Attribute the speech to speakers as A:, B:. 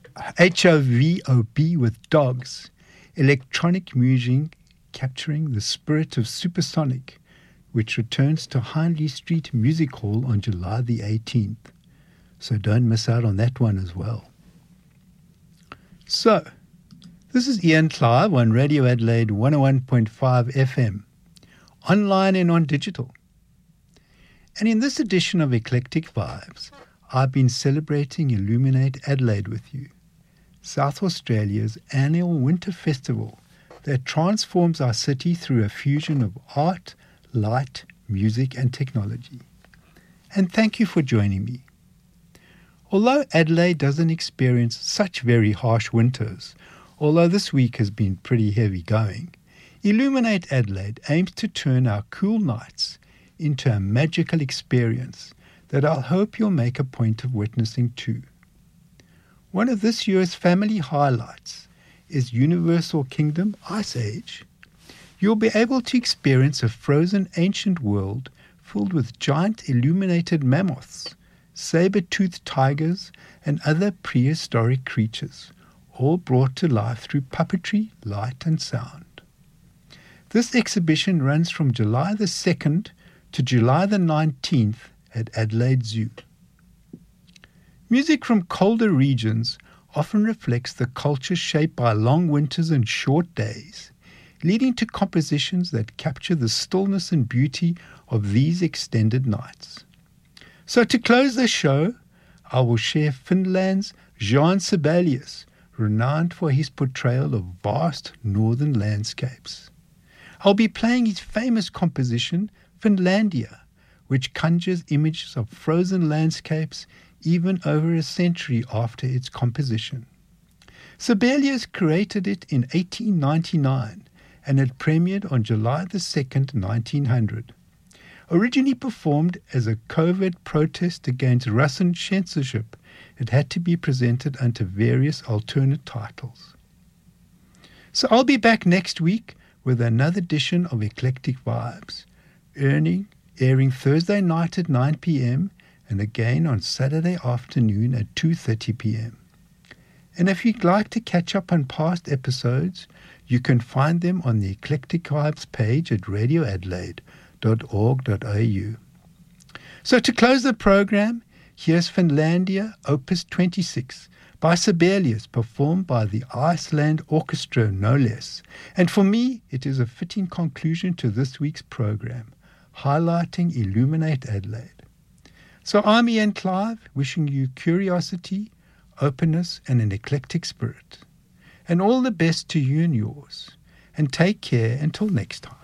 A: HOVOB with Dogs, electronic music capturing the spirit of Supersonic, which returns to Hindley Street Music Hall on July the 18th. So don't miss out on that one as well. So, this is Ian Clive on Radio Adelaide 101.5 FM, online and on digital. And in this edition of Eclectic Vibes, I've been celebrating Illuminate Adelaide with you, South Australia's annual winter festival that transforms our city through a fusion of art, light, music and technology. And thank you for joining me. Although Adelaide doesn't experience such very harsh winters, although this week has been pretty heavy going, Illuminate Adelaide aims to turn our cool nights into a magical experience that I hope you'll make a point of witnessing too. One of this year's family highlights is Universal Kingdom Ice Age. You'll be able to experience a frozen ancient world filled with giant illuminated mammoths, saber-toothed tigers, and other prehistoric creatures, all brought to life through puppetry, light and sound. This exhibition runs from July the 2nd to July the 19th at Adelaide Zoo. Music from colder regions often reflects the culture shaped by long winters and short days, leading to compositions that capture the stillness and beauty of these extended nights. So to close the show, I will share Finland's Jean Sibelius, renowned for his portrayal of vast northern landscapes. I'll be playing his famous composition, Finlandia, which conjures images of frozen landscapes even over a century after its composition. Sibelius created it in 1899 and it premiered on July the 2nd, 1900. Originally performed as a covert protest against Russian censorship, it had to be presented under various alternate titles. So I'll be back next week with another edition of Eclectic Vibes, airing Thursday night at 9 p.m. and again on Saturday afternoon at 2:30 p.m. And if you'd like to catch up on past episodes, you can find them on the Eclectic Vibes page at radioadelaide.org.au. So to close the program, here's Finlandia, Opus 26, by Sibelius, performed by the Iceland Orchestra, no less. And for me, it is a fitting conclusion to this week's program, highlighting Illuminate Adelaide. So I'm Ian Clive, wishing you curiosity, openness, and an eclectic spirit. And all the best to you and yours. And take care until next time.